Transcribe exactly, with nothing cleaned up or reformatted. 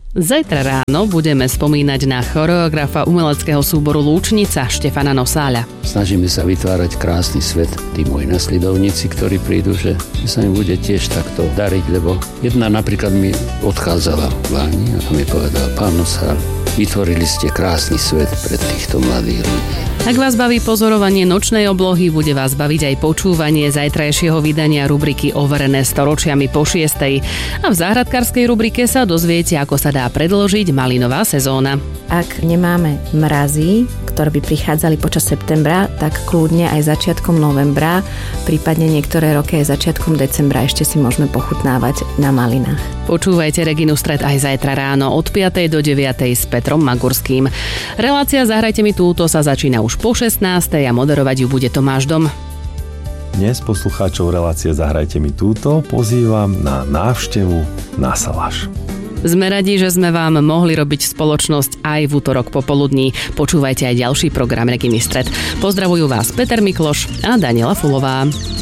Zajtra ráno budeme spomínať na choreografa umeleckého súboru Lúčnica Štefana Nosáľa. Snažíme sa vytvárať krásny svet. Tí moji nasledovníci, ktorí prídu, že sa im bude tiež takto dariť, lebo jedna napríklad mi odchádzala v Váni a mi povedala: pán Nosáľ, vytvorili ste krásny svet pre týchto mladých ľudí. Ak vás baví pozorovanie nočnej oblohy, bude vás baviť aj počúvanie zajtrajšieho vydania rubriky Overené storočiami po šiestej. A v záhradkárskej rubrike sa dozviete, ako sa dá predĺžiť malinová sezóna. Ak nemáme mrazy, ktoré by prichádzali počas septembra, tak kľudne aj začiatkom novembra, prípadne niektoré roky aj začiatkom decembra ešte si môžeme pochutnávať na malinách. Počúvajte Reginu Stred aj zajtra ráno od piatej do deviatej s Petrom Magurským. Relácia Zahrajte mi túto sa začína už po šestnástej a moderovať ju bude Tomáš Dom. Dnes poslucháčov relácie Zahrajte mi túto pozývam na návštevu na Salaš. Sme radi, že sme vám mohli robiť spoločnosť aj v útorok popoludní. Počúvajte aj ďalší program Reginy Stred. Pozdravujú vás Peter Mikloš a Daniela Fulová.